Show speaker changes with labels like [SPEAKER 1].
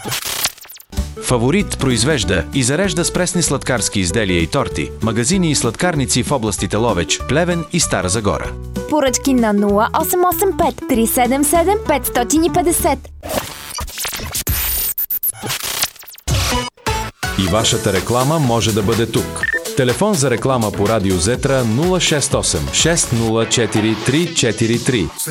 [SPEAKER 1] Фаворит произвежда и зарежда с пресни сладкарски изделия и торти. Магазини и сладкарници в областите Ловеч, Плевен и Стара Загора.
[SPEAKER 2] Поръчки на 0885 377 550.
[SPEAKER 1] И вашата реклама може да бъде тук. Телефон за реклама по Радио Зетра 068 604 343.